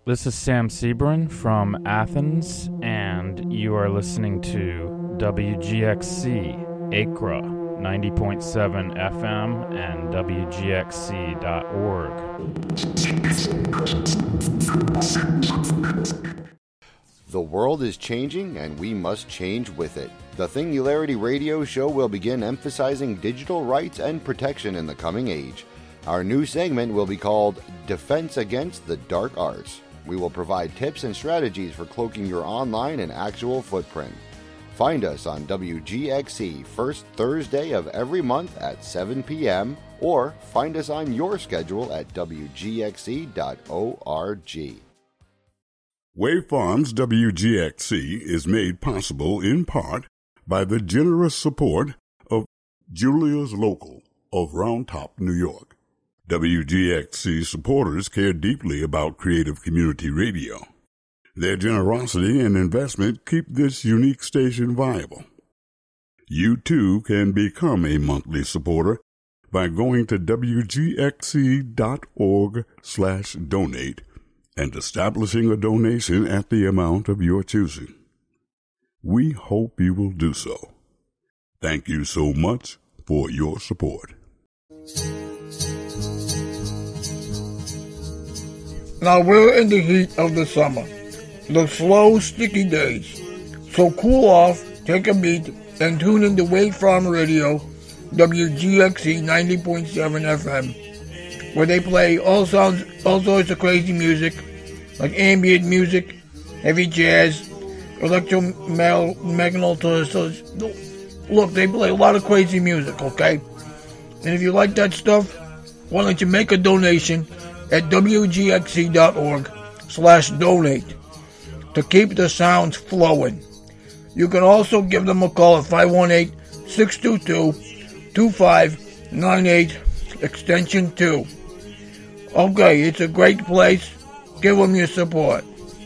This is Sam Sebrin from Athens, and you are listening to WGXC Acra 90.7 FM and WGXC.org. The world is changing, and we must change with it. The Singularity Radio Show will begin emphasizing digital rights and protection in the coming age. Our new segment will be called Defense Against the Dark Arts. We will provide tips and strategies for cloaking your online and actual footprint. Find us on WGXC first Thursday of every month at 7 p.m. or find us on your schedule at WGXC.org. Waveforms WGXC is made possible in part by the generous support of Julia's Local of Round Top, New York. WGXC supporters care deeply about creative community radio. Their generosity and investment keep this unique station viable. You too can become a monthly supporter by going to WGXC.org/donate and establishing a donation at the amount of your choosing. We hope you will do so. Thank you so much for your support. Now we're in the heat of the summer, the slow, sticky days. So cool off, take a beat, and tune into Waveform Radio, WGXC 90.7 FM, where they play all sorts of crazy music, like ambient music, heavy jazz, electromagnetal. Look, they play a lot of crazy music, okay? And if you like that stuff, why don't you make a donation at WGXC.org/donate to keep the sounds flowing. You can also give them a call at 518-622-2598, extension 2. Okay, it's a great place. Give them your support.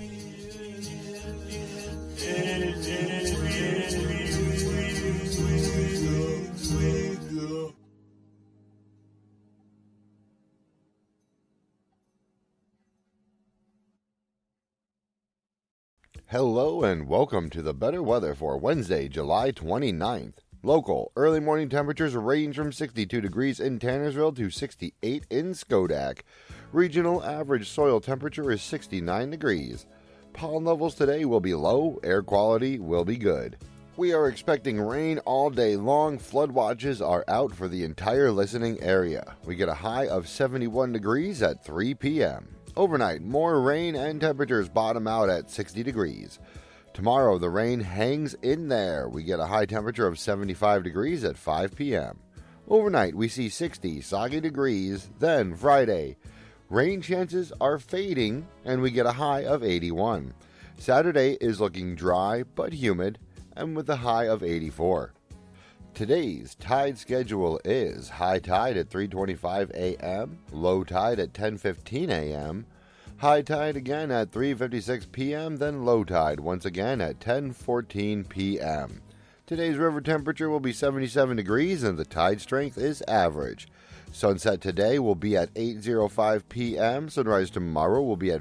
Hello and welcome to the better weather for Wednesday, July 29th. Local, early morning temperatures range from 62 degrees in Tannersville to 68 in Schodack. Regional average soil temperature is 69 degrees. Pollen levels today will be low, air quality will be good. We are expecting rain all day long. Flood watches are out for the entire listening area. We get a high of 71 degrees at 3 p.m. Overnight, more rain and temperatures bottom out at 60 degrees. Tomorrow, the rain hangs in there. We get a high temperature of 75 degrees at 5 p.m. Overnight, we see 60 soggy degrees. Then, Friday, rain chances are fading, and we get a high of 81. Saturday is looking dry but humid, and with a high of 84. Today's tide schedule is high tide at 3:25 a.m., low tide at 10:15 a.m., high tide again at 3:56 p.m., then low tide once again at 10:14 p.m. Today's river temperature will be 77 degrees and the tide strength is average. Sunset today will be at 8:05 p.m., sunrise tomorrow will be at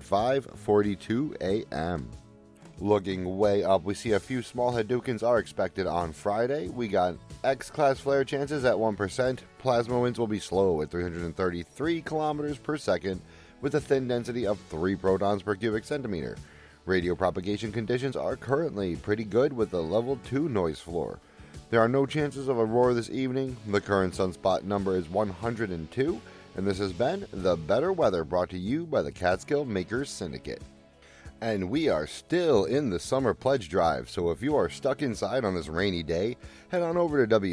5:42 a.m. Looking way up, we see a few small Hadoukens are expected on Friday. We got X-class flare chances at 1%. Plasma winds will be slow at 333 kilometers per second with a thin density of 3 protons per cubic centimeter. Radio propagation conditions are currently pretty good with a level 2 noise floor. There are no chances of aurora this evening. The current sunspot number is 102, and this has been The Better Weather brought to you by the Catskill Makers Syndicate. And we are still in the summer pledge drive, so if you are stuck inside on this rainy day, head on over to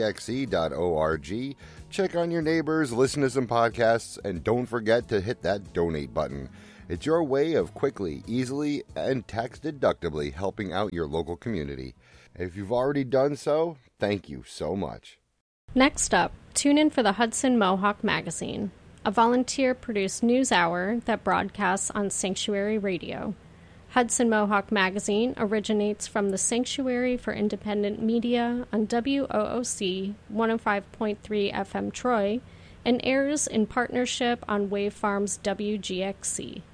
WGXC.org, check on your neighbors, listen to some podcasts, and don't forget to hit that donate button. It's your way of quickly, easily, and tax-deductibly helping out your local community. If you've already done so, thank you so much. Next up, tune in for the Hudson Mohawk Magazine, a volunteer-produced news hour that broadcasts on Sanctuary Radio. Hudson Mohawk Magazine originates from the Sanctuary for Independent Media on WOOC 105.3 FM Troy and airs in partnership on Waveforms WGXC.